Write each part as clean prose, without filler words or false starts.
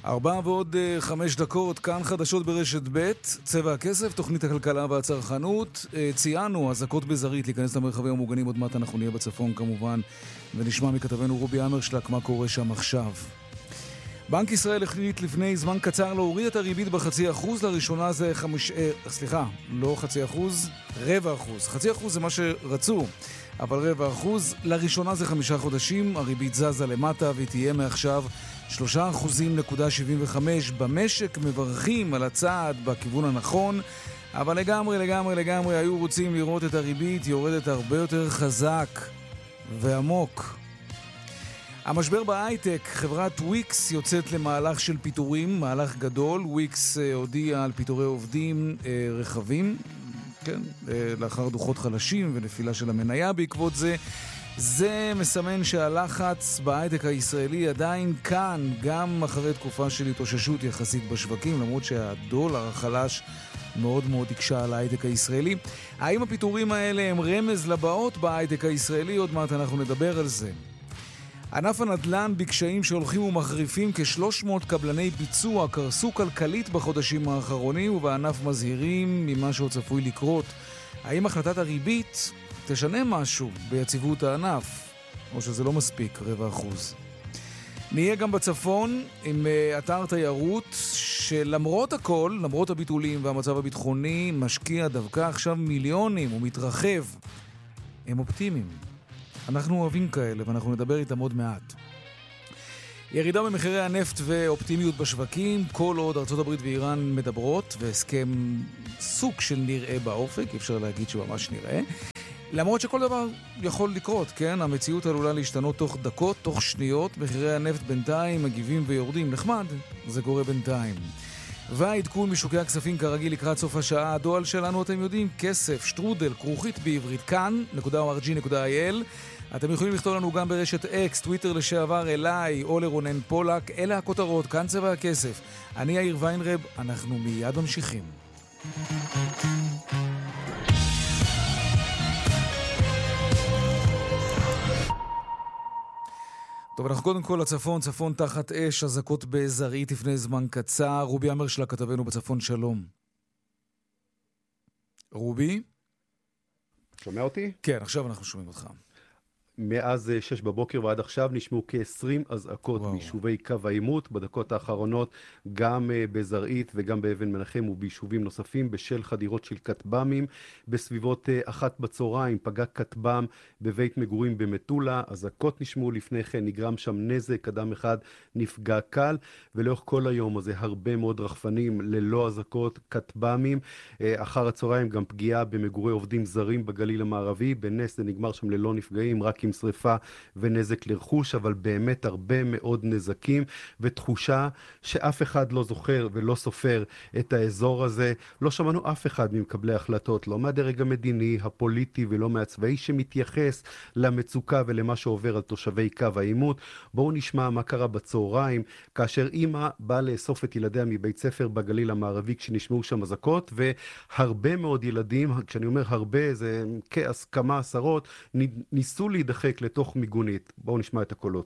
4:05, כאן חדשות ברשת ב', צבע הכסף, תוכנית הכלכלה והצרכנות. ציינו, הזקות בזרית להיכנס למרחבים המוגנים, עוד מעט אנחנו נהיה בצפון כמובן, ונשמע מכתבנו רובי אמרשלק מה קורה שם עכשיו. בנק ישראל החליט לפני זמן קצר להוריד את הריבית ב0.5%, לראשונה זה 0.5%, זה מה שרצו, אבל 0.5%, לראשונה זה 5 חודשים, הריבית זזה למטה והיא תהיה מעכשיו 3.75%. במשק מברכים על הצעד בכיוון הנכון, אבל לגמרי היו רוצים לראות את הריבית יורדת הרבה יותר חזק ועמוק. המשבר בהייטק, חברת וויקס יוצאת למהלך של פיטורים, מהלך גדול. וויקס הודיעה על פיטורי עובדים רחבים, כן, לאחר דוחות חלשים ונפילה של המניה בעקבות זה. זה מסמן שהלחץ בהייטק הישראלי עדיין כאן, גם אחרי תקופה של התאוששות יחסית בשווקים, למרות שהדולר החלש מאוד מאוד יקשה על ההייטק הישראלי. האם הפיטורים האלה הם רמז לבאות בהייטק הישראלי? עוד מעט אנחנו נדבר על זה. ענף הנדל"ן בקשיים שהולכים ומחריפים, כ-300 קבלני ביצוע קרסו כלכלית בחודשים האחרונים, ובענף מזהירים ממה שעוד צפוי לקרות. האם החלטת הריבית תשנה משהו ביציבות הענף, או שזה לא מספיק 0.25%? נהיה גם בצפון עם אתר תיירות שלמרות הכל, למרות הביטולים והמצב הביטחוני, משקיע דווקא עכשיו מיליונים ומתרחב. הם אופטימיים. אנחנו אוהבים כאלה ואנחנו נדבר איתם עוד מעט. ירידה במחירי הנפט ואופטימיות בשווקים, כל עוד ארצות הברית ואיראן מדברות, והסכם סוג של נראה באופק, אפשר להגיד שממש נראה. למרות שכל דבר יכול לקרות, כן? המציאות עלולה להשתנות תוך דקות, תוך שניות. מחירי הנפט בינתיים מגיבים ויורדים. נחמד, זה קורה בינתיים. והעדכון משוקי הכספים כרגיל לקראת סוף השעה. הדואל שלנו, אתם יודעים, כסף, שטרודל, כרוכית בעברית, כאן.org.il. אתם יכולים לכתוב לנו גם ברשת אקס, טוויטר לשעבר, אליי או לרונן פולק. אלה הכותרות, כאן צבע הכסף. אני יאיר ויינרב, אנחנו מיד ממשיכים. טוב, אנחנו קודם כל לצפון, צפון תחת אש, הזקות בזרעית לפני זמן קצר. רובי אמרשלק כתבנו בצפון, שלום. רובי? שומע אותי? כן, עכשיו אנחנו שומעים אותך. מאז 6 בבוקר ועד עכשיו נשמעו כ-20 אזעקות ביישובי קו העימות, בדקות האחרונות גם בזרעית וגם באבן מנחם וביישובים נוספים בשל חדירות של כטב"מים. בסביבות 1 בצהריים פגע כטב"ם בבית מגורים במטולה, אזעקות נשמעו לפני כן, נגרם שם נזק, אדם אחד נפגע קל, ולאורך כל היום הזה הרבה מאוד רחפנים ללא אזעקות, כטב"מים. אחר הצהריים גם פגיעה במגורי עובדים זרים בגליל המערבי, בנס זה נגמר שם ללא נפגעים, רק עם שריפה ונזק לרכוש, אבל באמת הרבה מאוד נזקים, ותחושה שאף אחד לא זוכר ולא סופר את האזור הזה. לא שמענו אף אחד ממקבלי החלטות, לא מהדרג המדיני, הפוליטי ולא מהצבאי, שמתייחס למצוקה ולמה שעובר על תושבי קו העימות. בואו נשמע מה קרה בצהריים, כאשר אמא באה לאסוף את ילדיה מבית ספר בגליל המערבי, כשנשמעו שם אזעקות, והרבה מאוד ילדים, כשאני אומר הרבה, זה כמה עשרות, ניסו להידחק לתוך מיגונית. בואו נשמע את הקולות.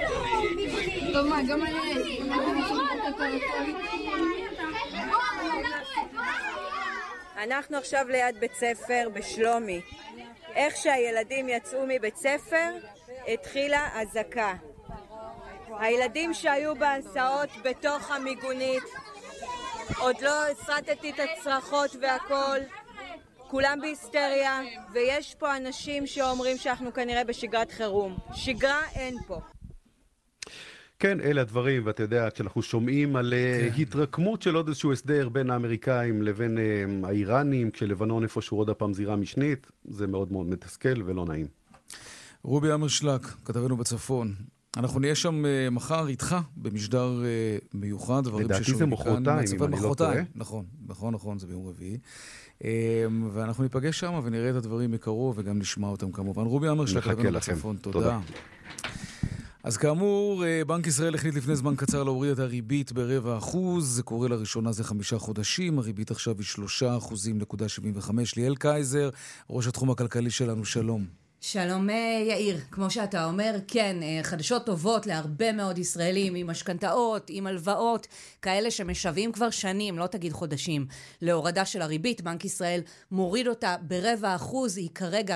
אנחנו עכשיו ליד בית ספר בשלומי. איך שהילדים יצאו מבית ספר, התחילה אזעקה. הילדים שהיו בהסעות בתוך המיגונית, עוד לא הסרטתי את הצרחות והכל, כולם בהיסטריה, ויש פה אנשים שאומרים שאנחנו כנראה בשגרת חירום. שגרה אין פה. כן, אלה הדברים, ואתה יודע, כשאנחנו שומעים על התרקמות של עוד איזשהו הסדר בין האמריקאים לבין האיראנים, כשלבנון איפשהו עוד הפעם זירה משנית, זה מאוד מאוד מתסכל ולא נעים. רובי אמרשלק, כתבנו בצפון. אנחנו נהיה שם מחר איתך במשדר מיוחד. לדעתי זה מחרתיים, אם אני לא טועה. נכון, זה ביום רביעי. ואנחנו ניפגש שם ונראה את הדברים מקרוב וגם נשמע אותם כמובן. רובי אמרשלק, כתבנו בצפון, תודה. אז כאמור, בנק ישראל החליט לפני זמן קצר להוריד את הריבית ב0.25%, זה קורה לראשונה זה 5 חודשים, הריבית עכשיו היא 3.75%. ליאל קייזר, ראש התחום הכלכלי שלנו, שלום. שלום יאיר, כמו שאתה אומר, כן, חדשות טובות להרבה מאוד ישראלים עם משכנתאות, עם הלוואות, כאלה שמשווים כבר שנים, לא תגיד חודשים, להורדה של הריבית. בנק ישראל מוריד אותה ב0.25%, היא כרגע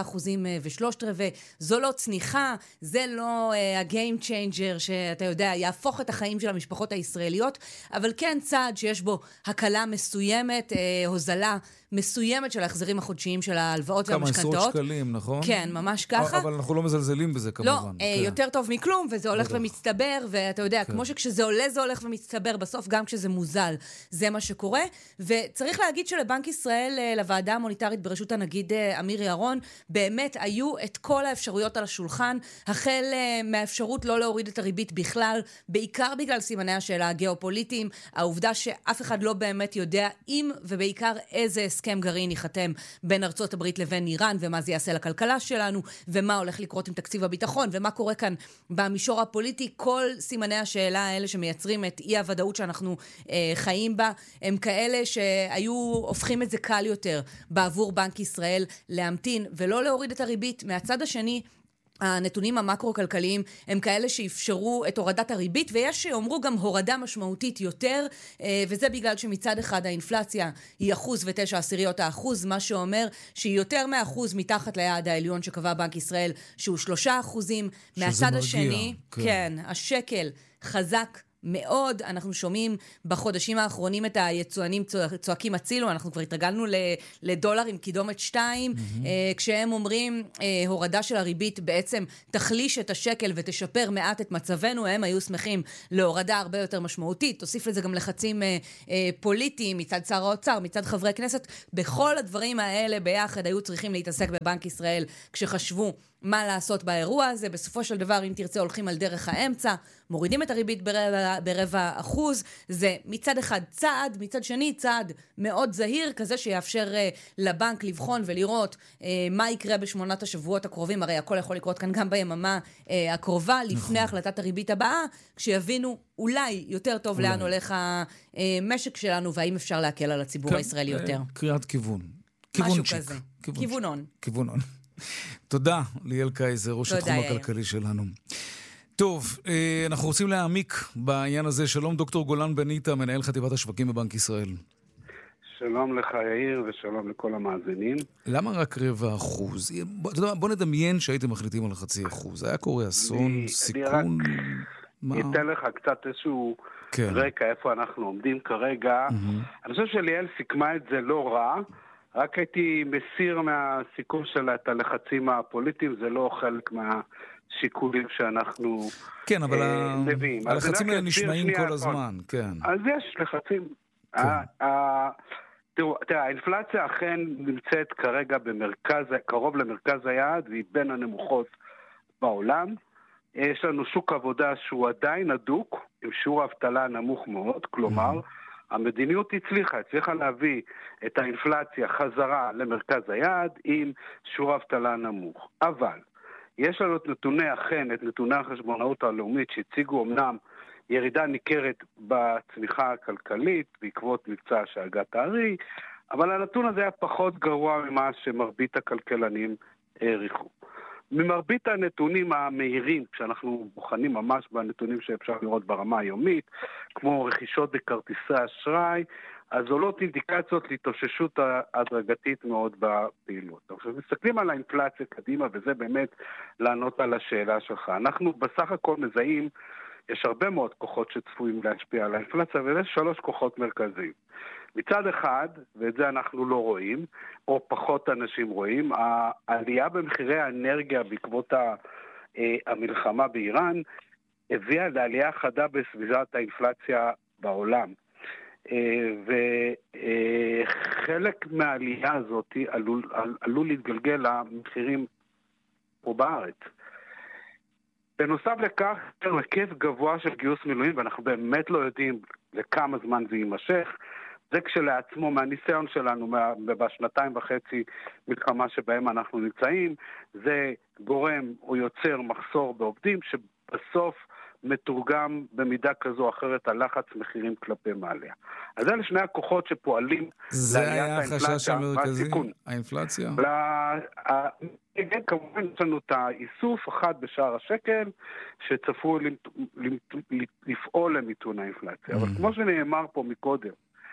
3.3%. זו לא צניחה, זה לא ה-game changer שאתה יודע, יהפוך את החיים של המשפחות הישראליות, אבל כן צעד שיש בו הקלה מסוימת, הוזלה מסוימת של ההחזרים החודשיים של ההלוואות והמשכנתאות. כמה עשרות שקלים, נכון? כן, ממש ככה. אבל אנחנו לא מזלזלים בזה כמובן. לא, יותר טוב מכלום, וזה הולך ומצטבר, ואתה יודע, כמו שכשזה עולה זה הולך ומצטבר, בסוף גם כשזה מוזל, זה מה שקורה. וצריך להגיד שלבנק ישראל, לוועדה המוניטרית בראשות הנגיד אמיר ירון, באמת היו את כל האפשרויות על השולחן, החל מהאפשרות לא להוריד את הריבית בכלל, בעיקר בגלל סימני השאלה הגיאופוליטיים, העובדה שאף אחד לא באמת יודע אם ובעיקר איזה הסכם גרעין ייחתם בין ארצות הברית לבין איראן, ומה זה יעשה לכלכלה שלנו, ומה הולך לקרות עם תקציב הביטחון, ומה קורה כאן במישור הפוליטי. כל סימני השאלה האלה שמייצרים את אי הוודאות שאנחנו חיים בה, הם כאלה שהיו הופכים את זה קל יותר בעבור בנק ישראל להמתין ולא להוריד את הריבית. מהצד השני, הנתונים המקרו-כלכליים הם כאלה שאפשרו את הורדת הריבית, ויש שאומרו גם הורדה משמעותית יותר, וזה בגלל שמצד אחד האינפלציה היא 1.9%, מה שאומר שהיא יותר מ1% מתחת ליעד העליון שקבע בנק ישראל, שהוא 3%. מהצד השני, כן, השקל חזק מאוד. אנחנו שומעים בחודשים האחרונים את היצואנים צועקים הצילו, אנחנו כבר התרגלנו לדולר עם קידומת 2, כשהם אומרים הורדה של הריבית בעצם תחליש את השקל ותשפר מעט את מצבנו. הם היו שמחים להורדה הרבה יותר משמעותית, תוסיף לזה גם לחצים פוליטיים מצד שר האוצר, מצד חברי כנסת. בכל הדברים האלה ביחד היו צריכים להתעסק בבנק ישראל כשחשבו מה לעשות באירוע הזה. בסופו של דבר, אם תרצה, הולכים על דרך האמצע, מורידים את הריבית ב0.25%. זה מצד אחד צעד, מצד שני צעד מאוד זהיר, כזה שיאפשר לבנק לבחון ולראות מה יקרה בשמונת השבועות הקרובים. הרי הכל יכול לקרות כאן גם ביממה הקרובה, לפני החלטת הריבית הבאה, כשיבינו אולי יותר טוב לאן הולך המשק שלנו, והאם אפשר להקל על הציבור הישראלי יותר. קריאת כיוון. משהו כזה. כיוונון. תודה, ליאל קייזר, ראש התחום הכלכלי שלנו. טוב, אנחנו רוצים להעמיק בעניין הזה. שלום דוקטור גולן בניטה, מנהל חטיבת השווקים בבנק ישראל. שלום לך יאיר ושלום לכל המאזינים. למה רק 0.25%? בוא נדמיין שהייתם מחליטים על 0.5%. היה קורה אסון, סיכון? אני אתן לך קצת איזשהו רקע איפה אנחנו עומדים כרגע. אני חושב שליאל סיכמה את זה לא רע, רק הייתי מסיר מהסיכום שלה את הלחצים הפוליטיים, זה לא חלק מהשיקולים שאנחנו מביאים. הלחצים האלה נשמעים כל הזמן, כן. אז יש לחצים. תראה, האינפלציה אכן נמצאת כרגע קרוב למרכז היעד, והיא בין הנמוכות בעולם. יש לנו שוק עבודה שהוא עדיין הדוק, עם שיעור האבטלה נמוך מאוד, כלומר, המדיניות הצליחה להביא את האינפלציה חזרה למרכז היעד עם שיעור האבטלה נמוך. אבל יש לנו את נתוני החשבונאות הלאומית שהציגו אמנם ירידה ניכרת בצמיחה הכלכלית בעקבות מבצע שאגת הארי, אבל הנתון הזה היה פחות גרוע ממה שמרבית הכלכלנים העריכו. ממרבית הנתונים המהירים, כשאנחנו בוחנים ממש בנתונים שאפשר לראות ברמה היומית, כמו רכישות בכרטיסי אשראי, אז עולות אינדיקציות להתאוששות הדרגתית מאוד בפעילות. עכשיו, מסתכלים על האינפלציה קדימה, וזה באמת לענות על השאלה שלך. אנחנו בסך הכל מזהים, יש הרבה מאוד כוחות שצפויים להשפיע על האינפלציה, ויש 3 כוחות מרכזיים. מצד אחד, ואת זה אנחנו לא רואים, או פחות אנשים רואים, העלייה במחירי האנרגיה בעקבות המלחמה באיראן, הביאה לעלייה חדה בסביבת האינפלציה בעולם. וחלק מהעלייה הזאת עלול להתגלגל למחירים פה בארץ. בנוסף לכך, יש לנו היקף גבוה של גיוס מילואים, ואנחנו באמת לא יודעים לכמה זמן זה יימשך. זה כשלעצמו, מהניסיון שלנו, בשנתיים וחצי מלחמה שבהם אנחנו נמצאים, זה גורם או יוצר מחסור בעובדים שבסוף מתורגם במידה כזו או אחרת על לחץ מחירים כלפי מעלה. אז אלה שני הכוחות שפועלים זה היה החשש המרכזי, האינפלציה? כמובן יש לנו את האיסוף אחד בשער השקל שצפוי לפעול למיתון האינפלציה. אבל כמו שנאמר פה מקודם,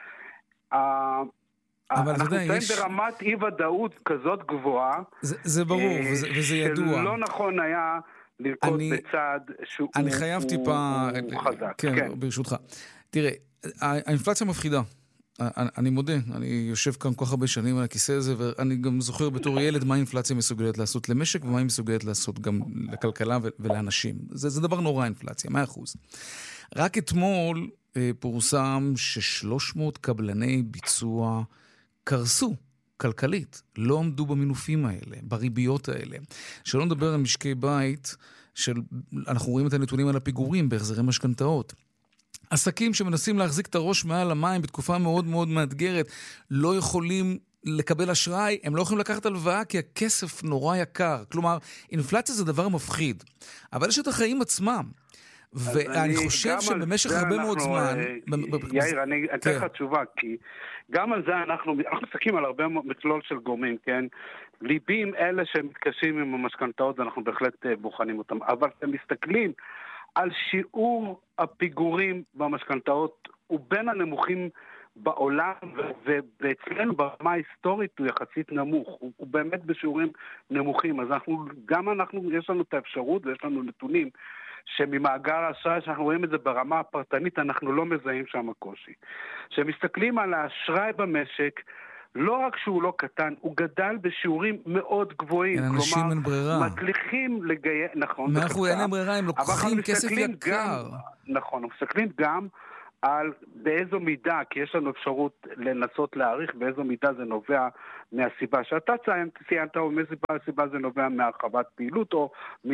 אנחנו נמצאים ברמת אי-ודאות כזאת גבוהה, זה ברור וזה ידוע. שלא נכון היה לנקוט בצעד שהוא חזק. אני חייב טיפה, כן, ברשותך. תראה, האינפלציה מפחידה. אני מודה, אני יושב כאן כל כך הרבה שנים על הכיסא הזה, ואני גם זוכר בתור ילד מה האינפלציה מסוגלת לעשות למשק, ומה היא מסוגלת לעשות גם לכלכלה ולאנשים. זה דבר נורא, האינפלציה, 100%. רק אתמול פורסם ש300 קבלני ביצוע קרסו כלכלית, לא עמדו במינופים האלה, בריביות האלה. שלא נדבר על משקי בית, אנחנו רואים את הנתונים על הפיגורים בהחזרי משכנתאות. עסקים שמנסים להחזיק את הראש מעל המים בתקופה מאוד מאוד מאתגרת, לא יכולים לקבל אשראי, הם לא יכולים לקחת הלוואה כי הכסף נורא יקר. כלומר, אינפלציה זה דבר מפחיד. אבל יש את החיים עצמם. ואני חושב שבמשך הרבה מאוד זמן... יאיר, אני אתן לך תשובה, כי גם על זה אנחנו מסתכלים על הרבה מכלול של גורמים, כן? ליבים אלה שמתקשים עם המשכנתאות, אנחנו בהחלט בוחנים אותם. אבל אתם מסתכלים על שיעור הפיגורים במשכנתאות, הוא בין הנמוכים בעולם, ואצלנו ברמה ההיסטורית הוא יחסית נמוך, הוא באמת בשיעורים נמוכים. אז יש לנו את האפשרות ויש לנו נתונים שממאגר האשראי, שאנחנו רואים את זה ברמה הפרטנית, אנחנו לא מזהים שם הקושי. כשמסתכלים על האשראי במשק, לא רק שהוא לא קטן, הוא גדל בשיעורים מאוד גבוהים. אנשים אין ברירה. מצליחים לגייס, נכון. אנחנו אין להם ברירה, הם לוקחים כסף יקר. נכון, אנחנו מסתכלים גם על באיזו מידה, כי יש לנו אפשרות לנסות להעריך באיזו מידה זה נובע מהסיבה שאתה ציינת, או מאיזו סיבה זה נובע מהרחבת פעילות, או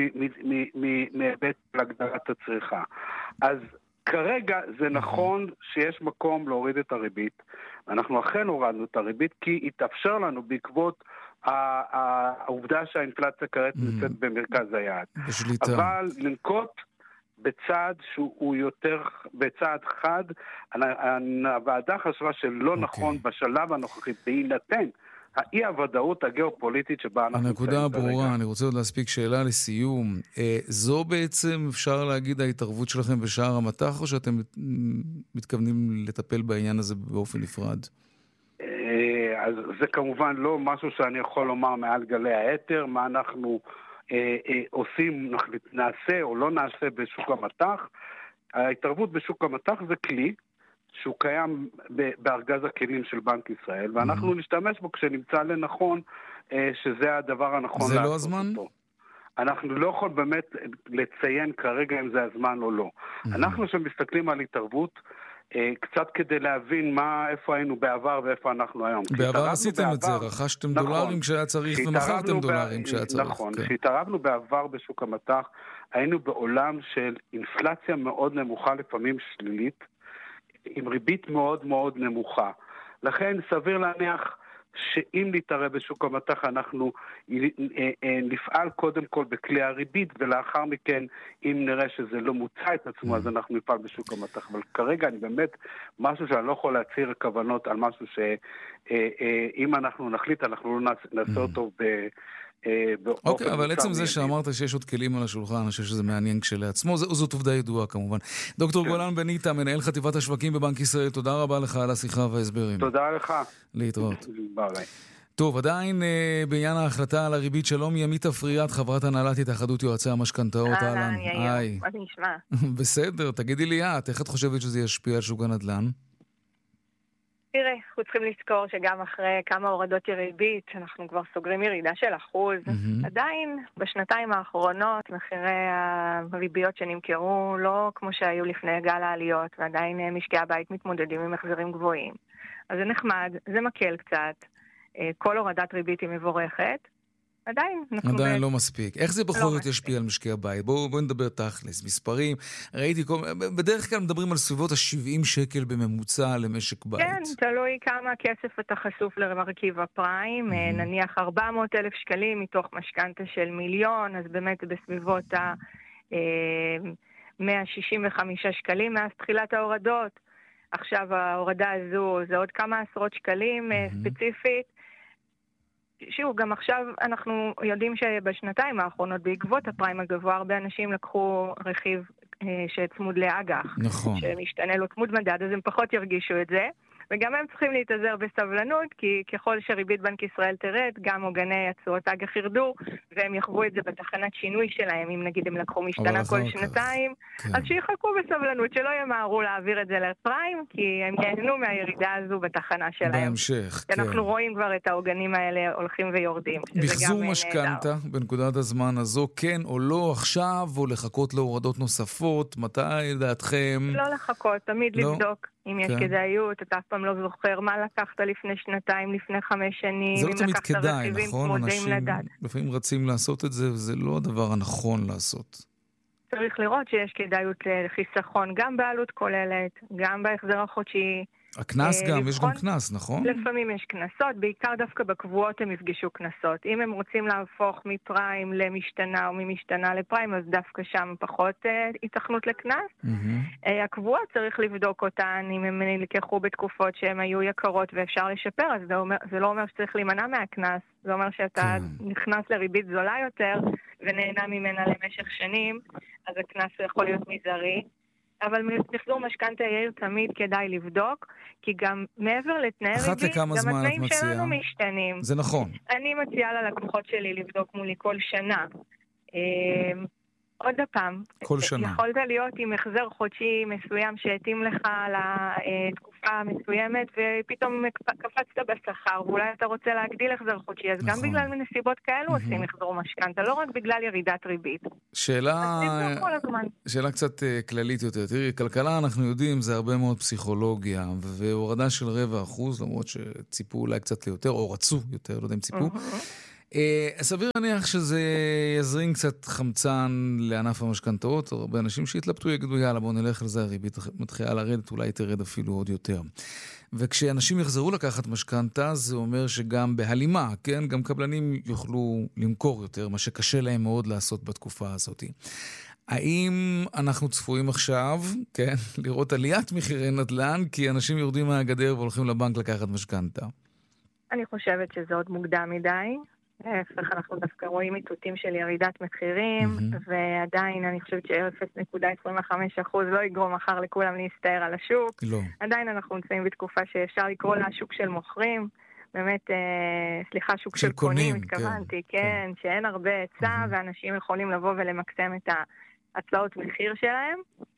מהיבט להגדלת הצריכה. אז כרגע זה נכון שיש מקום להוריד את הריבית. אנחנו אכן הורדנו את הריבית, כי התאפשר לנו בעקבות העובדה שהאינפלציה כעת נמצאת במרכז היעד. בשליטה. אבל לנקוט בצעד שהוא יותר, בצעד חד, הוועדה חשבה שלא נכון בשלב הנוכחי, בהינתן האי-הוודאות הגיאופוליטית שבה אנחנו... הנקודה ברורה, אני רוצה עוד להספיק שאלה לסיום. זו בעצם, אפשר להגיד, ההתערבות שלכם בשער המטח, או שאתם מתכוונים לטפל בעניין הזה באופן נפרד? אז זה כמובן לא משהו שאני יכול לומר מעל גלי האתר, מה אנחנו עושים, נעשה או לא נעשה בשוק המטח. ההתערבות בשוק המטח זה כלי שהוא קיים בארגז הכלים של בנק ישראל, ואנחנו נשתמש בו כשנמצא לנכון שזה הדבר הנכון. זה לא הזמן? אנחנו לא יכולים באמת לציין כרגע אם זה הזמן או לא. אנחנו שמסתכלים על התערבות, קצת כדי להבין איפה היינו בעבר ואיפה אנחנו היום. בעבר עשיתם את זה, רכשתם דולרים כשהיה צריך ומכרתם דולרים כשהיה צריך. נכון, כשהתערבנו בעבר בשוק המטח, היינו בעולם של אינפלציה מאוד נמוכה, לפעמים שלילית, עם ריבית מאוד מאוד נמוכה. לכן סביר להניח שאם נתערב בשוק המטח אנחנו נפעל קודם כל בכלי הריבית, ולאחר מכן אם נראה שזה לא מוצא את עצמו אז אנחנו נפעל בשוק המטח. אבל כרגע אני באמת משהו שאני לא יכול להצהיר כוונות על משהו שאם אנחנו נחליט אנחנו לא נעשה אותו אוקיי, אבל עצם זה שאמרת שיש עוד כלים על השולחן, אני חושב שזה מעניין כשלעצמו, זאת עובדה ידועה כמובן. דוקטור גולן בניטה, מנהל חטיבת השווקים בבנק ישראל, תודה רבה לך על השיחה וההסברים. תודה לך. להתראות. ביי. טוב, עדיין בעניין ההחלטה על הריבית, שלום ימית אפריאט, חברת הנהלת התאחדות יועצי המשכנתאות. אהלן, יאיר, מה זה נשמע? בסדר, תגידי לי איך את חושבת שזה ישפיע על שוק הנדל"ן? תראה, אנחנו צריכים לזכור שגם אחרי כמה הורדות ריבית, אנחנו כבר סוגרים ירידה של 1%. עדיין, בשנתיים האחרונות, מחירי הריביות שנמכרו לא כמו שהיו לפני גל העליות, ועדיין משקי הבית מתמודדים עם החזרים גבוהים. אז זה נחמד, זה מקל קצת. כל הורדת ריבית היא מבורכת. עדיין לא מספיק. איך זה בכל זאת ישפיע על משקי הבית? בואו נדבר תכלס, מספרים. ראיתי, בדרך כלל מדברים על סביבות ה-70 שקל בממוצע למשק בית. כן, תלוי כמה כסף אתה חשוף למרכיב הפריים. נניח 400,000 שקלים מתוך משכנתה של 1,000,000, אז באמת בסביבות 165 שקלים מאז תחילת ההורדות. עכשיו ההורדה הזו זה עוד כמה עשרות שקלים ספציפית. שוב, גם עכשיו אנחנו יודעים שבשנתיים האחרונות, בעקבות הפריים הגבוה, הרבה אנשים לקחו רכיב שצמוד לאג"ח. נכון. שמשתנה לו צמוד מדד, אז הם פחות ירגישו את זה. וגם הם צריכים להתאזר בסבלנות, כי ככל שריבית בנק ישראל תרד, גם עוגני התשואות אג"ח ירדו, והם יחוו את זה בתחנת שינוי שלהם. אם נגיד הם לקחו משתנה כל שנתיים, אז שיחכו בסבלנות, שלא ימהרו להעביר את זה לפריים, כי הם ייהנו מהירידה הזו בתחנה שלהם. בהמשך, כן. אנחנו רואים כבר את העוגנים האלה הולכים ויורדים. מחזור משכנתה בנקודת הזמן הזו, כן או לא עכשיו, או לחכות להורדות נוספות? מתי לדעתכם? לא לחכות, תמיד לבדוק. אם יש כדאיות, אתה אף פעם לא זוכר מה לקחת לפני שנתיים, לפני 5 שנים. זה לא תמיד כדאי, נכון? אנשים לפעמים רצים לעשות את זה, וזה לא הדבר הנכון לעשות. צריך לראות שיש כדאיות לחיסכון, גם בעלות כוללת, גם בהחזר החודשי. הכנס גם, יש גם כנס, נכון? לפעמים יש כנסות, בעיקר דווקא בקבועות הם יפגשו כנסות. אם הם רוצים להפוך מפריים למשתנה או ממשתנה לפריים, אז דווקא שם פחות התכנות לכנס. הקבועות צריך לבדוק אותן, אם הם נלקחו בתקופות שהן היו יקרות ואפשר לשפר, אז זה לא אומר שצריך להימנע מהכנס, זה אומר שאתה נכנס לריבית זולה יותר ונהנה ממנה למשך שנים, אז הכנס יכול להיות מזערי. אבל מחזור משכנתה יאיר תמיד כדאי לבדוק, כי גם מעבר לתנאי ריבית, גם התנאים שלנו משתנים. זה נכון. אני מציעה ללקוחות שלי לבדוק מולי כל שנה. עוד הפעם, כל שנה. יכולת להיות עם החזר חודשי מסוים שהתאים לך לתקופה מסוימת, ופתאום קפצת בשכר, ואולי אתה רוצה להגדיל החזר חודשי, אז גם בגלל מנסיבות כאלו עושים החזר משכנתה, לא רק בגלל ירידת ריבית. שאלה קצת כללית יותר. תראי, כלכלה אנחנו יודעים, זה הרבה מאוד פסיכולוגיה, והורדה של 0.25%, למרות שציפו אולי קצת ליותר, או רצו יותר, לא יודע אם ציפו. סביר להניח שזה יזרים קצת חמצן לענף המשכנתאות, הרבה אנשים שהתלבטו יגידו, יאללה, בואו נלך לזה, הריבית מתחילה לרדת, אולי תרד אפילו עוד יותר. וכשאנשים יחזרו לקחת משכנתה, זה אומר שגם בהלימה, כן, גם קבלנים יוכלו למכור יותר, מה שקשה להם מאוד לעשות בתקופה הזאת. האם אנחנו צפויים עכשיו, כן, לראות עליית מחירי נדל"ן, כי אנשים יורדים מהגדר והולכים לבנק לקחת משכנתה? אני חושבת שזה עוד מוקדם מדי. להפך, אנחנו דווקא רואים איתותים של ירידת מחירים, ועדיין אני חושבת ש0.25% לא יגרום מחר לכולם להסתער על השוק. לא. עדיין אנחנו נמצאים בתקופה שאפשר לקרוא לה שוק של מוכרים, באמת, סליחה, שוק של קונים, התכוונתי, כן, שאין הרבה היצע, ואנשים יכולים לבוא ולמקסם את ההצעות מחיר שלהם.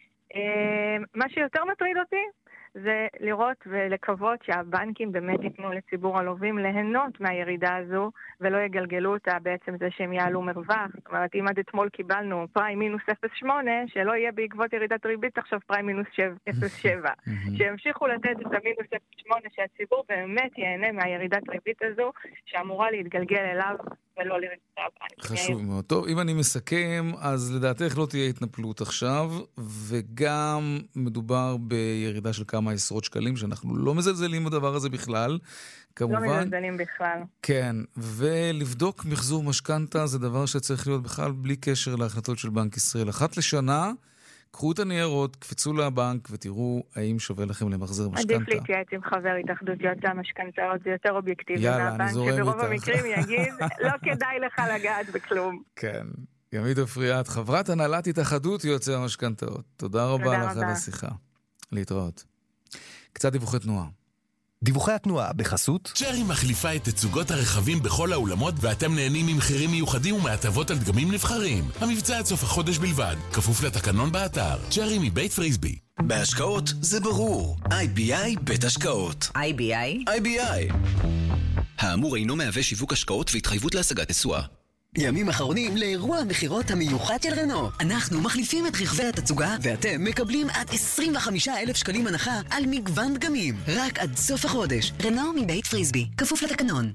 מה שיותר מטריד אותי, זה לראות ולקוות שהבנקים באמת ייתנו לציבור הלווים ליהנות מהירידה הזו, ולא יגלגלו אותה בעצם זה שהם יעלו מרווח. זאת אומרת, אם עד אתמול קיבלנו פריים מינוס 0.8, שלא יהיה בעקבות ירידת ריבית עכשיו פריים מינוס 0.7. שימשיכו לתת את המינוס 0.8, שהציבור באמת ייהנה מהירידת ריבית הזו, שאמורה להתגלגל אליו ולא לרדת הבנק. חשוב מאוד. טוב, אם אני מסכם, אז לדעתך לא תהיה התנפלות עכשיו, וגם מדובר בירידה של כמה עשרות שקלים, שאנחנו לא מזלזלים בדבר הזה בכלל, כמובן. לא מזלזלים בכלל. כן, ולבדוק מחזור משכנתה זה דבר שצריך להיות בכלל בלי קשר להחלטות של בנק ישראל. אחת לשנה, קחו את הניירות, קפצו לבנק ותראו האם שווה לכם למחזר משכנתה. עדיף להתייעץ עם חבר התאחדות יועצי המשכנתאות, זה יותר אובייקטיבי. יאללה, אני זורם איתך. שברוב המקרים יגיד, לא כדאי לך לגעת בכלום. כן. ימית אפריאט, חברת הנהלת התאחדות יועצי המשכנתאות. תודה רבה לך על השיחה. להתראות. קצת דיווחי תנועה. דיווחי התנועה בחסות צ'רי מחליפה את תצוגות הרכבים בכל האולמות, ואתם נהנים ממחירים מיוחדים ומהטבות על דגמים נבחרים. המבצע עד סוף החודש בלבד, כפוף לתקנון באתר. צ'רי מבית פריסבי. בהשקעות זה ברור. IBI בית השקעות. IBI. האמור אינו מהווה שיווק השקעות והתחייבות להשגת תשואה. ימים אחרונים לאירוע המחירות המיוחד של רנו. אנחנו מחליפים את רכבי התצוגה, ואתם מקבלים עד 25,000 שקלים הנחה על מגוון דגמים. רק עד סוף החודש. רנו מבית פריסבי, כפוף לתקנון.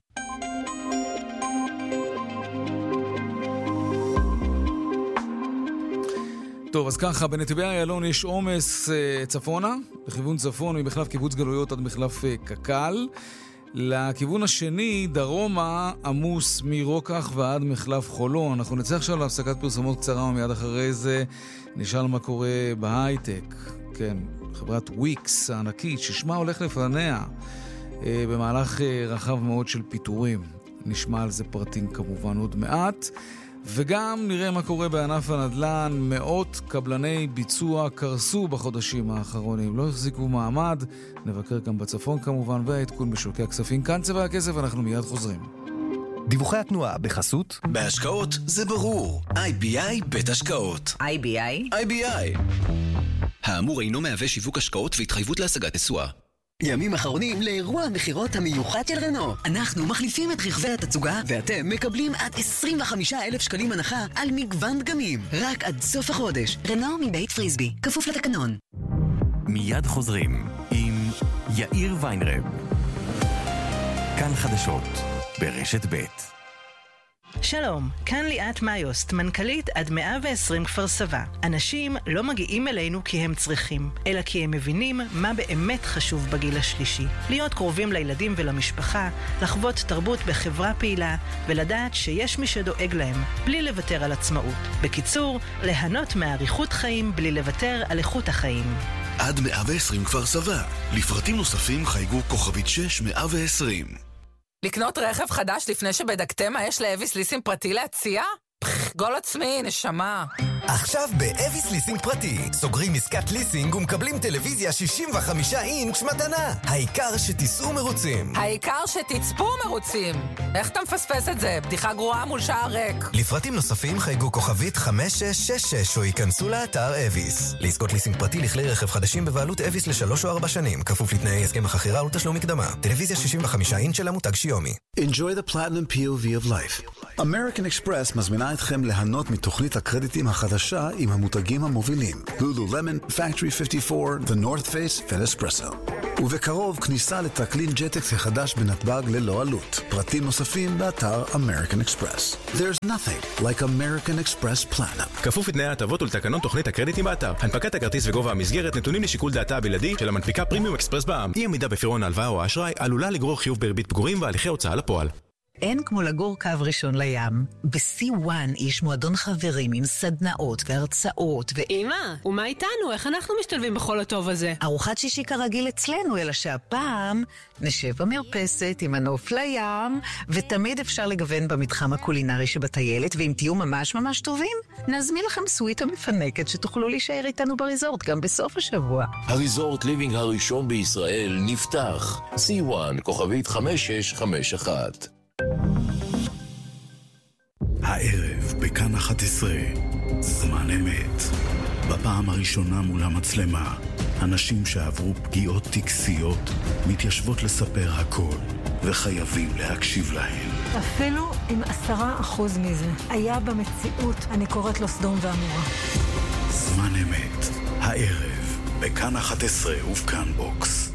טוב, אז ככה, בנתיבי איילון יש עומס צפונה, לכיוון צפון, ממחלף קיבוץ גלויות עד מחלף קק"ל. לכיוון השני, דרומה, עמוס מרוקח ועד מחלף חולון. אנחנו נצא עכשיו להפסקת פרסומות קצרה, ומיד אחרי זה נשאל מה קורה בהייטק. כן, חברת וויקס הענקית, ששמה הולך לפניה במהלך רחב מאוד של פיטורים. נשמע על זה פרטים כמובן עוד מעט. וגם נראה מה קורה בענף הנדל"ן. מאות קבלני ביצוע קרסו בחודשים האחרונים, לא החזיקו מעמד. נבקר גם בצפון כמובן, והעדכון בשוקי הכספים. כאן צבע הכסף, אנחנו מיד חוזרים. דיווחי התנועה בחסות. בהשקעות זה ברור. IBI בית השקעות. IBI. האמור אינו מהווה שיווק השקעות והתחייבות להשגת תשואה. ימים אחרונים לאירוע המחירות המיוחד של רנו. אנחנו מחליפים את רכבי התצוגה ואתם מקבלים עד 25,000 שקלים הנחה על מגוון דגמים. רק עד סוף החודש. רנו מבית פריסבי, כפוף לתקנון. מיד חוזרים עם יאיר ויינרב. כאן חדשות ברשת ב'. שלום, כאן ליאת מאיוסט, מנכ"לית עד 120 כפר סבא. אנשים לא מגיעים אלינו כי הם צריכים, אלא כי הם מבינים מה באמת חשוב בגיל השלישי. להיות קרובים לילדים ולמשפחה, לחוות תרבות בחברה פעילה, ולדעת שיש מי שדואג להם, בלי לוותר על עצמאות. בקיצור, ליהנות מאריכות חיים בלי לוותר על איכות החיים. עד 120 כפר סבא. לפרטים נוספים חייגו כוכבית 6120. לקנות רכב חדש לפני שבדקתם מה יש לאביס ליסינג פרטי להציע? גול עצמי, נשמה. עכשיו באביס ליסינג פרטי סוגרים עסקת ליסינג ומקבלים טלוויזיה 65 אינץ' מתנה. העיקר שתיסעו מרוצים. העיקר שתצפו מרוצים. איך אתה מפספס את זה? בדיחה גרועה מול שער ריק. לפרטים נוספים חייגו כוכבית 5666 או ייכנסו לאתר אביס. לעסקות ליסינג פרטי לכלי רכב חדשים בבעלות אביס ל3 או 4 שנים, כפוף לתנאי הסכם החכירה ולתשלום מקדמה. טלוויזיה 65 אינץ' של המותג שיומי. Enjoy the platinum POV of life. American Express מזמינה אתכם ליהנות מתוכנית הקרדיטים החדשה עם המותגים המובילים. Lululemon, Factory 54, The North Face ו-Espresso. ובקרוב כניסה לטרקלין ג'טקס החדש בנתב"ג ללא עלות. פרטים נוספים באתר American Express. There's nothing like American Express Platinum. כפוף לתנאי ההטבות ולתקנון תוכנית הקרדיטים באתר. הנפקת הכרטיס וגובה המסגרת נתונים לשיקול דעתה הבלעדי של המנפיקה פרימיום אקספרס בע"מ. אי עמידה בפירעון ההלוואה או האשראי עלולה לגרור חיוב בריבית פיגורים והליכי הוצאה לפועל. אין כמו לגור קו ראשון לים. ב-C1 יש מועדון חברים עם סדנאות והרצאות אמא, ומה איתנו? איך אנחנו משתלבים בכל הטוב הזה? ארוחת שישי כרגיל אצלנו, אלא שהפעם נשב במרפסת עם הנוף לים, ותמיד אפשר לגוון במתחם הקולינרי שבטיילת, ואם תהיו ממש ממש טובים, נזמין לכם סוויטה מפנקת שתוכלו להישאר איתנו בריזורט גם בסוף השבוע. הריזורט ליבינג הראשון בישראל נפתח. C1, כוכבית 5651. הערב בכאן 11, זמן אמת. בפעם הראשונה מול המצלמה, אנשים שעברו פגיעות טקסיות מתיישבות לספר הכל, וחייבים להקשיב להם. אפילו אם 10% מזה היה במציאות, אני קוראת לו סדום ועמורה. זמן אמת, הערב בכאן 11 ובכאן בוקס.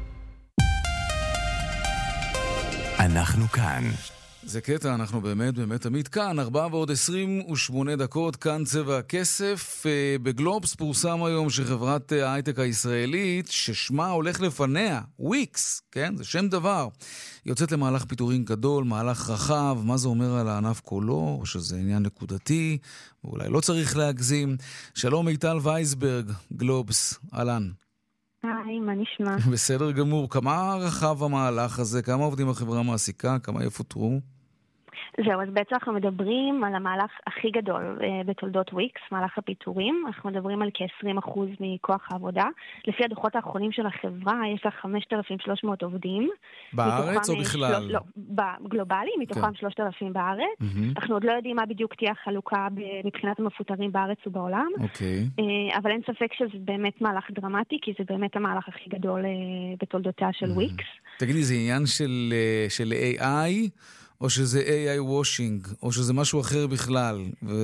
אנחנו כאן. זה קטע, אנחנו באמת תמיד כאן, 4:28, כאן צבע הכסף. בגלובס פורסם היום שחברת ההייטק הישראלית, ששמה הולך לפניה, וויקס, כן, זה שם דבר, יוצאת למהלך פיטורים גדול, מהלך רחב. מה זה אומר על הענף כולו, או שזה עניין נקודתי, ואולי לא צריך להגזים. שלום מיטל וייסברג, גלובס, אהלן. היי, מה נשמע? בסדר גמור. כמה רחב המהלך הזה? כמה עובדים החברה מעסיקה? כמה יפוטרו? זהו, אז בעצם אנחנו מדברים על המהלך הכי גדול בתולדות וויקס, מהלך הפיטורים. אנחנו מדברים על כ-20% מכוח העבודה. לפי הדוחות האחרונים של החברה, יש לה 5,300 עובדים. בארץ או בכלל? לא, בגלובלי, מתוכם 3,000 בארץ. אנחנו עוד לא יודעים מה בדיוק תהיה החלוקה מבחינת המפוטרים בארץ ובעולם. אבל אין ספק שזה באמת מהלך דרמטי, כי זה באמת המהלך הכי גדול בתולדותיה של וויקס. תגידי, זה עניין של AI? או שזה AI washing, או שזה משהו אחר בכלל.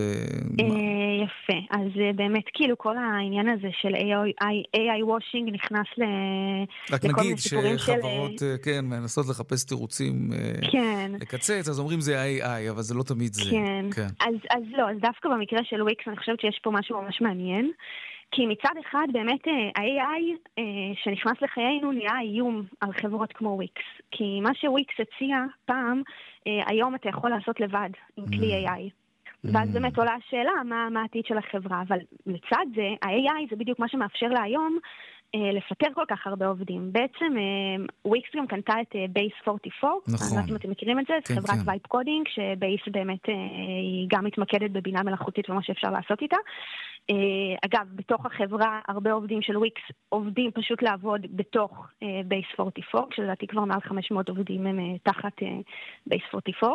יפה, אז באמת כאילו כל העניין הזה של AI washing נכנס לכל מיני סיפורים של... רק נגיד שחברות, כן, מנסות לחפש תירוצים לקצץ, אז אומרים זה AI, אבל זה לא תמיד זה. כן, אז לא, אז דווקא במקרה של וויקס אני חושבת שיש פה משהו ממש מעניין. כי מצד אחד באמת ה-AI שנכנס לחיינו נהיה איום על חברות כמו וויקס. כי מה שוויקס הציע פעם, היום אתה יכול לעשות לבד עם כלי AI. ואז באמת עולה השאלה מה העתיד של החברה. אבל לצד זה, ה-AI זה בדיוק מה שמאפשר לה היום לפטר כל כך הרבה עובדים. בעצם וויקס גם קנתה את בייס 44. נכון. אני לא יודעת אם אתם מכירים את זה, זה חברת וייפ קודינג, שבייס באמת היא גם מתמקדת בבינה מלאכותית ומה שאפשר לעשות איתה. אגב, בתוך החברה הרבה עובדים של וויקס עובדים פשוט לעבוד בתוך בייס 44, כשלדעתי כבר מעל 500 עובדים הם תחת בייס 44.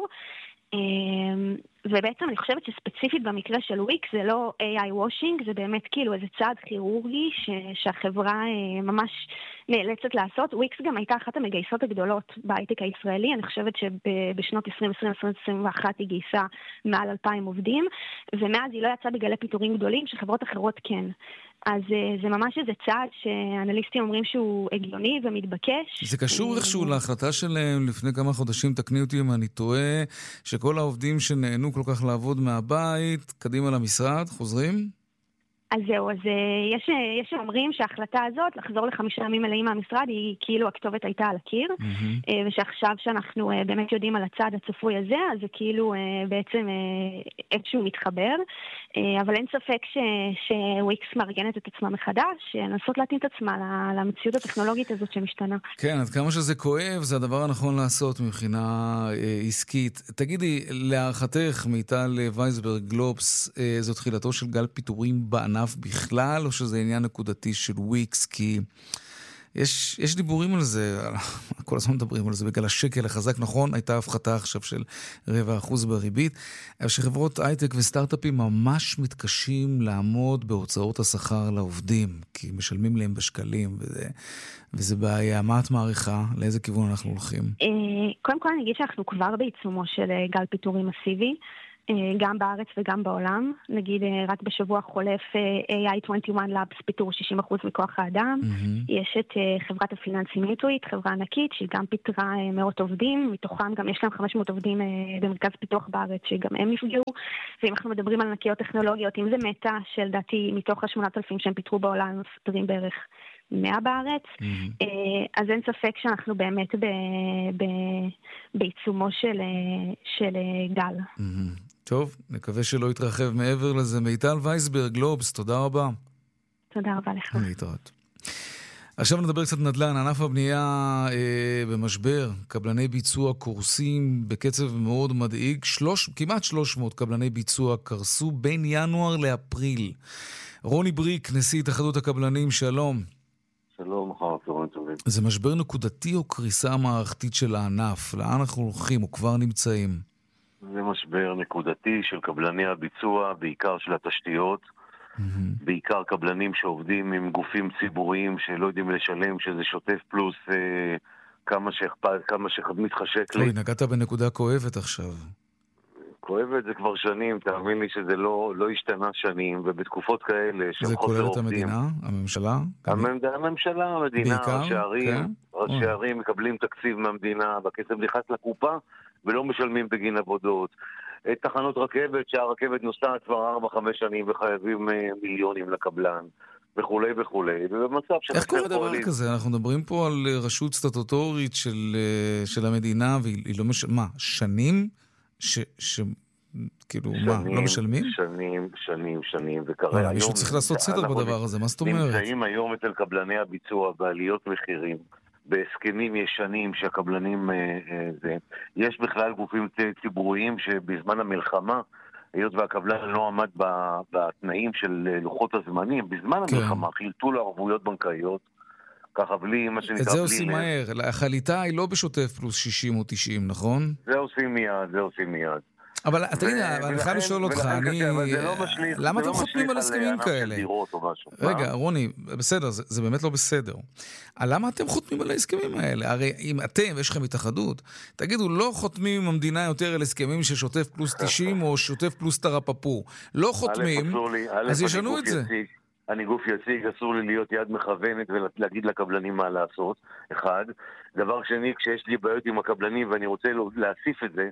ובעצם אני חושבת שספציפית במקרה של וויקס זה לא AI washing, זה באמת כאילו איזה צעד כירורגי שהחברה ממש נאלצת לעשות. וויקס גם הייתה אחת המגייסות הגדולות בהייטק הישראלי, אני חושבת שבשנות 2020-2021 היא גייסה מעל 2,000 עובדים, ומאז היא לא יצאה בגלי פיטורים גדולים שחברות אחרות כן. אז זה ממש איזה צעד שאנליסטים אומרים שהוא הגיוני ומתבקש. זה קשור איכשהו להחלטה שלהם לפני כמה חודשים, תקני אותי אם אני טועה, שכל העובדים שנהנו כל כך לעבוד מהבית, קדימה למשרד, חוזרים? אז זהו, אז יש שאומרים שההחלטה הזאת, לחזור ל5 ימים מלאים מהמשרד, היא כאילו הכתובת הייתה על הקיר, ושעכשיו שאנחנו באמת יודעים על הצעד הצפוי הזה, אז זה כאילו בעצם איפשהו מתחבר, אבל אין ספק שוויקס מארגנת את עצמה מחדש, לנסות להתאים את עצמה למציאות הטכנולוגית הזאת שמשתנה. כן, עד כמה שזה כואב, זה הדבר הנכון לעשות מבחינה עסקית. תגידי, להערכתך, מיטל וייסברג גלובס, זו תחילתו של גל פיטורים בענף בכלל, או שזה עניין נקודתי של וויקס? כי יש דיבורים על זה, כל הזמן מדברים על זה, בגלל השקל החזק, נכון, הייתה הפחתה עכשיו של 0.25% בריבית, אבל שחברות הייטק וסטארט-אפים ממש מתקשים לעמוד בהוצאות השכר לעובדים, כי משלמים להם בשקלים, וזה בעיה. מה את מעריכה? לאיזה כיוון אנחנו הולכים? קודם כל אני אגיד שאנחנו כבר בעיצומו של גל פיטורים מסיבי, גם בארץ וגם בעולם. נגיד, רק בשבוע חולף AI21 Labs פיטור 60% מכוח האדם. יש את חברת הפיננסים איטוויט, חברה ענקית, שהיא גם פיטרה מאות עובדים, מתוכם גם יש להם 500 עובדים במרכז פיתוח בארץ, שגם הם נפגעו. ואם אנחנו מדברים על ענקיות טכנולוגיות, אם זה מטה, שלדעתי מתוך ה8,000 שהם פיטרו בעולם, מפטרים בערך 100 בארץ, אז אין ספק שאנחנו באמת בעיצומו של גל. טוב, נקווה שלא יתרחב מעבר לזה. מיטל וייסברג גלובס, תודה רבה. תודה רבה לך. להתראות. עכשיו נדבר קצת נדל"ן. ענף הבנייה במשבר, קבלני ביצוע קורסים בקצב מאוד מדאיג. כמעט 300 קבלני ביצוע קרסו בין ינואר לאפריל. רוני בריק, נשיא התאחדות הקבלנים, שלום. שלום, אחר צהריים טובים. זה משבר נקודתי או קריסה מערכתית של הענף? לאן אנחנו הולכים או כבר נמצאים? זה משבר נקודתי של קבלני הביצוע, בעיקר של התשתיות, בעיקר קבלנים שעובדים עם גופים ציבוריים שלא יודעים לשלם, שזה שוטף פלוס כמה מתחשק לי. נגעת בנקודה כואבת עכשיו. כואבת זה כבר שנים, תאמין לי שזה לא השתנה שנים, ובתקופות כאלה זה כולל את המדינה, הממשלה? הממשלה, המדינה, ראשי ערים מקבלים תקציב מהמדינה, בכסף נכנס לקופה, ולא משלמים בגין עבודות. תחנות רכבת, שהרכבת נוסעת כבר 4-5 שנים וחייבים מיליונים לקבלן, וכולי וכולי. ובמצב איך קורה דבר כזה? אנחנו מדברים פה על רשות סטטוטורית של המדינה, והיא לא משלמה. שנים? כאילו, מה, לא משלמים? שנים, וכרגע היום... מישהו צריך לעשות סדר בדבר הזה, מה זאת אומרת? נמצאים היום אצל קבלני הביצוע בעליות מחירים, בהסכמים ישנים שהקבלנים... יש בכלל גופים ציבוריים שבזמן המלחמה, היות והקבלן לא עמד בתנאים של לוחות הזמנים, בזמן המלחמה חילטו לו ערבויות בנקאיות, ככה בלי מה שנקרא... את זה עושים מהר, החליטה היא לא בשוטף פלוס 60 או 90, נכון? זה עושים מיד. אבל תגיד, אני חייב לשאול אותך, למה אתם חותמים על הסכמים כאלה? רגע, רוני, בסדר, זה באמת לא בסדר. למה אתם חותמים על ההסכמים האלה? הרי אם אתם, ויש לכם התאחדות, תגידו, לא חותמים עם המדינה יותר על הסכמים של שוטף פלוס 90 או שוטף פלוס טרפפו. לא חותמים, אז ישנו את זה. אני גוף יציג, אסור לי להיות יד מכוונת ולהגיד לקבלנים מה לעשות. אחד. דבר שני, כשיש לי בעיות עם הקבלנים ואני רוצה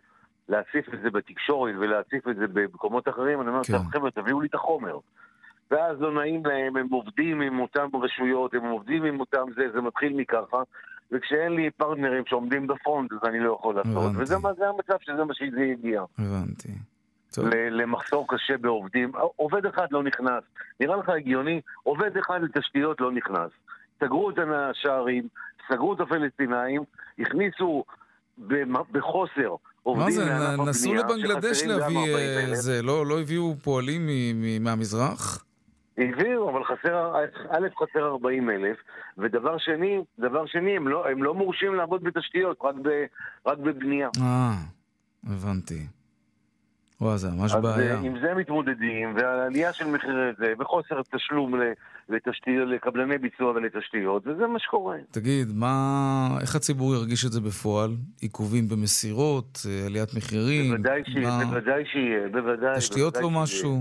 להציף את זה בתקשורת ולהציף את זה במקומות אחרים, אני אומר, חבר'ה, תביאו לי את החומר. ואז לא נעים להם, הם עובדים עם אותם רשויות, הם עובדים עם אותם זה מתחיל מככה, וכשאין לי פרטנרים שעומדים בפרונט, אז אני לא יכול לעשות. וזה המצב שזה מה שזה הגיע. הבנתי. למחסור קשה בעובדים. עובד אחד לא נכנס. נראה לך הגיוני, עובד אחד לתשתיות לא נכנס. סגרו את השערים, סגרו את הפלסטינאים, הכניסו בחוסר עובדים לענף הבנייה. מה זה, נסו לבנגלדש להביא זה, לא הביאו פועלים מהמזרח? הביאו, אבל חסר 40,000, ודבר שני, הם לא מורשים לעבוד בתשתיות, רק בבנייה. הבנתי. זה ממש בעיה. אז עם זה מתמודדים, והעלייה של מחירי זה, וחוסר תשלום לקבלני ביצוע ולתשתיות, וזה מה שקורה. תגיד, איך הציבור ירגיש את זה בפועל? עיכובים במסירות, עליית מחירים? בוודאי שיהיה, בוודאי. תשתיות לא משהו?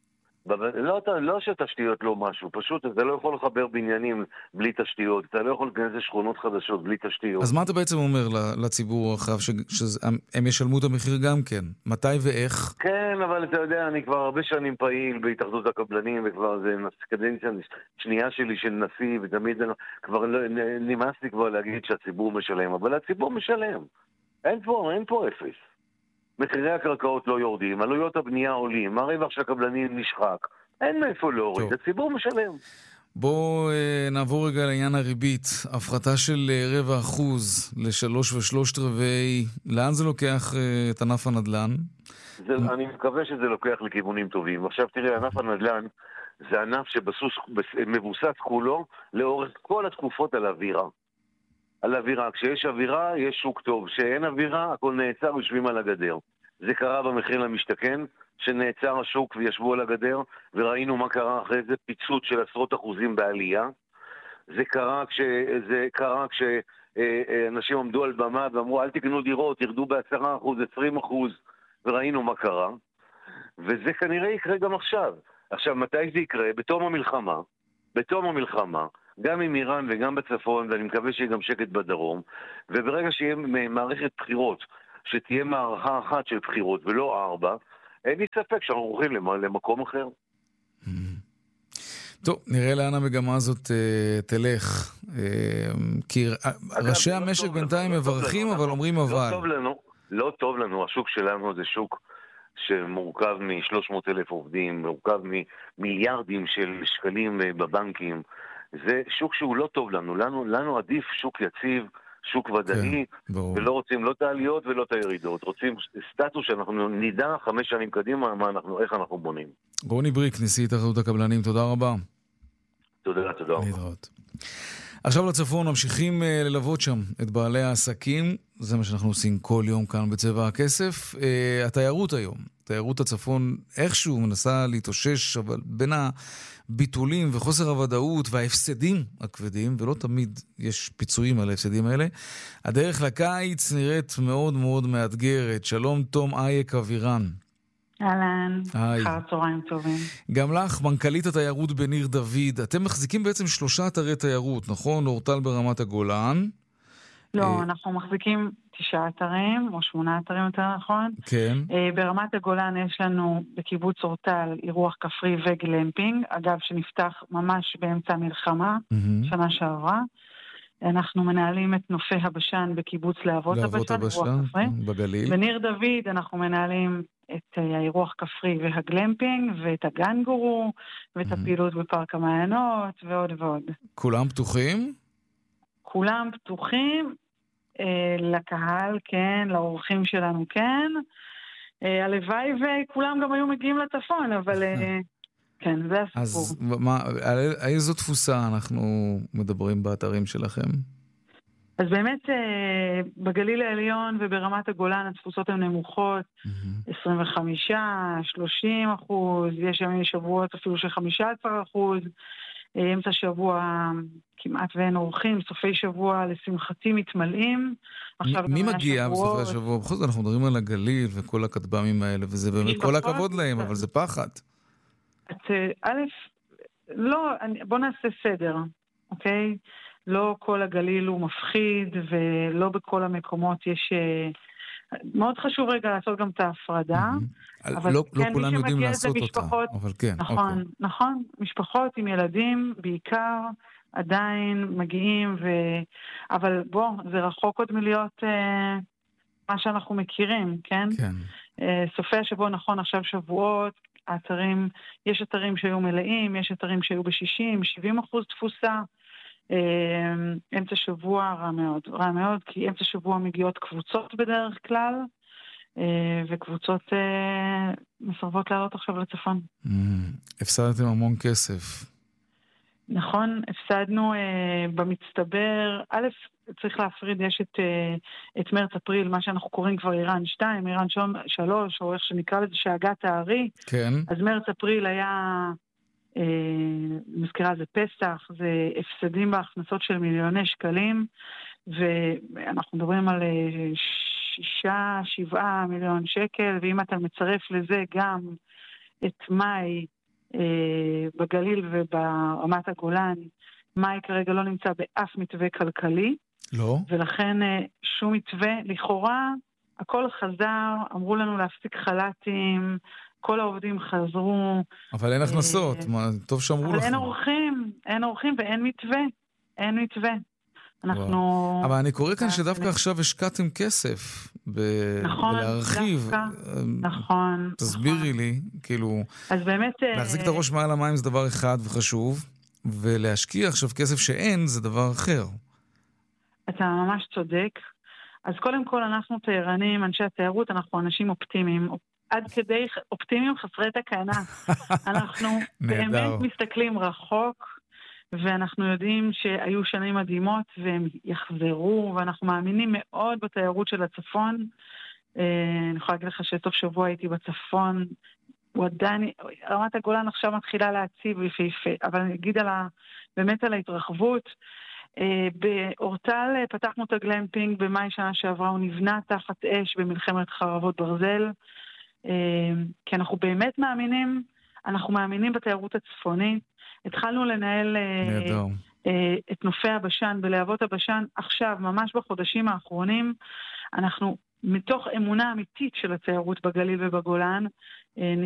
לא שתשתיות לא משהו, פשוט אתה לא יכול לחבר בניינים בלי תשתיות, אתה לא יכול להיכנס לשכונות חדשות בלי תשתיות. אז מה אתה בעצם אומר לציבור הרחב, שהם ישלמו את המחיר גם כן? מתי ואיך? כן, אבל אתה יודע, אני כבר הרבה שנים פעיל בהתאחדות הקבלנים, וכבר זה קדנציה שנייה שלי של נשיא, ותמיד כבר נמאס לי כבר להגיד שהציבור משלם, אבל הציבור משלם. אין פה אפס. מחירי הקרקעות לא יורדים, עלויות הבנייה עולים, הרווח של הקבלנים נשחק. אין מאיפה להוריד, הציבור משלם. בואו נעבור רגע לעניין הריבית. הפחתה של 0.25% ל3.75%. לאן זה לוקח את ענף הנדל"ן? אני מקווה שזה לוקח לכיוונים טובים. עכשיו תראה, ענף הנדל"ן זה ענף שמבוסס כולו לאורך כל התקופות על אווירה. על אווירה. כשיש אווירה, יש שוק טוב. כשאין אווירה, הכל נעצר ויושבים על הגדר. זה קרה במחיר למשתכן, שנעצר השוק וישבו על הגדר, וראינו מה קרה אחרי זה, פיצוץ של עשרות אחוזים בעלייה. זה קרה כשאנשים עמדו על במה ואמרו, אל תקנו דירות, ירדו ב10%, 20%, וראינו מה קרה. וזה כנראה יקרה גם עכשיו. עכשיו, מתי זה יקרה? בתום המלחמה, גם עם איראן וגם בצפון, ואני מקווה שיהיה גם שקט בדרום, וברגע שיהיה מערכת בחירות, שתהיה מערכה אחת של בחירות ולא 4, אין לי ספק שאנחנו הולכים למקום אחר. טוב, נראה לאן המגמה הזאת תלך. כי ראשי המשק בינתיים מברכים, אבל אומרים אבל. לא טוב לנו, השוק שלנו זה שוק שמורכב מ-300,000 עובדים, מורכב ממיליארדים של שקלים בבנקים. זה שוק שהוא לא טוב לנו. לנו עדיף שוק יציב, שוק ודאי, ולא רוצים לא את העליות ולא את הירידות. רוצים סטטוס שאנחנו נדע 5 שנים קדימה איך אנחנו בונים. רוני בריק, נשיא התאחדות הקבלנים, תודה רבה. תודה רבה. להתראות. עכשיו לצפון, ממשיכים ללוות שם את בעלי העסקים, זה מה שאנחנו עושים כל יום כאן בצבע הכסף. התיירות היום, תיירות הצפון איכשהו מנסה להתאושש, אבל בין הביטולים וחוסר הוודאות וההפסדים הכבדים, ולא תמיד יש פיצויים על ההפסדים האלה, הדרך לקיץ נראית מאוד מאוד מאתגרת. שלום תום אייק אבירן. אהלן, אחר צהריים טובים. גם לך, מנכ"לית התיירות בניר דוד, אתם מחזיקים בעצם 3 אתרי תיירות, נכון? אורטל ברמת הגולן. לא, אנחנו מחזיקים 9 אתרים, או 8 אתרים יותר נכון. כן. ברמת הגולן יש לנו בקיבוץ אורטל אירוח כפרי וגלמפינג, אגב שנפתח ממש באמצע המלחמה, שנה שעברה. אנחנו מנהלים את נופי הבשן בקיבוץ להבות הבשן, אירוח כפרי. בגליל. בניר דוד אנחנו מנהלים את האירוח כפרי והגלמפינג, ואת הגנגורו, ואת הפעילות בפארק המעיינות, ועוד ועוד. כולם פתוחים? כולם פתוחים, לקהל כן, לאורחים שלנו כן. הלוואי וכולם גם היו מגיעים לצפון, אבל כן, זה הסיפור. אז על איזו תפוסה אנחנו מדברים באתרים שלכם? אז באמת בגליל העליון וברמת הגולן התפוסות הן נמוכות, 25, 30%, יש ימים שבועות אפילו של 15%, אמצע שבוע כמעט ואין אורחים, סופי שבוע לשמחתי מתמלאים. מי מגיע בסופי השבוע? בכל זאת אנחנו מדברים על הגליל וכל הכתבמים האלה, וזה באמת כל הכבוד להם, אבל זה פחד. לא, בוא נעשה סדר, אוקיי? לא כל הגליל הוא מפחיד, ולא בכל המקומות יש מאוד חשוב רגע לעשות גם את ההפרדה. לא כולם יודעים לעשות אותה, אבל כן. נכון, משפחות עם ילדים בעיקר עדיין מגיעים, אבל בוא, זה רחוק עוד מלהיות מה שאנחנו מכירים, כן? סופי השבוע, נכון, עכשיו שבועות, יש אתרים שהיו מלאים, יש אתרים שהיו ב-60-70% תפוסה, אמצע שבוע רע מאוד, כי אמצע שבוע מגיעות קבוצות בדרך כלל, וקבוצות מסרבות לעלות עכשיו לצפון. הפסדתם המון כסף. נכון, הפסדנו במצטבר, א', צריך להפריד, יש את מרץ-אפריל, מה שאנחנו קוראים כבר איראן 2, איראן 3, או איך שנקרא לזה שהגת הארי. כן. אז מרץ-אפריל היה, מזכירה זה פסח, זה הפסדים בהכנסות של מיליוני שקלים, ואנחנו מדברים על 6-7 מיליון שקל, ואם אתה מצרף לזה גם את מאי, בגליל וברמת הגולן, מאי כרגע לא נמצא באף מתווה כלכלי. לא. ולכן שום מתווה, לכאורה, הכל חזר, אמרו לנו להפסיק חל"תים, כל העובדים חזרו. אבל אין הכנסות, טוב שאמרו לכם. אבל אין אורחים ואין מתווה. אין מתווה. אנחנו... אבל אני קורא כאן שדווקא עכשיו השקעתם כסף בלהרחיב. נכון. תסבירי לי, כאילו... אז באמת... להחזיק את הראש מעל המים זה דבר אחד וחשוב, ולהשקיע עכשיו כסף שאין זה דבר אחר. אתה ממש צודק. אז קודם כל אנחנו תיירנים, אנשי התיירות, אנחנו אנשים אופטימיים. עד כדי אופטימיים חסרי תקנה. אנחנו באמת מסתכלים רחוק, ואנחנו יודעים שהיו שנים מדהימות והם יחזרו, ואנחנו מאמינים מאוד בתיירות של הצפון. אני יכולה להגיד לך שסוף שבוע הייתי בצפון, רמת הגולן עכשיו מתחילה להציב יפהפה, אבל אני אגיד באמת על ההתרחבות. באורטל פתחנו את הגלמפינג במאי שנה שעברה, הוא נבנה תחת אש במלחמת חרבות ברזל, כי אנחנו באמת מאמינים בתיירות הצפונית. התחלנו לנהל את נופי הבשן בלהבות הבשן עכשיו, ממש בחודשים האחרונים. אנחנו מתוך אמונה אמיתית של התיירות בגליל ובגולן,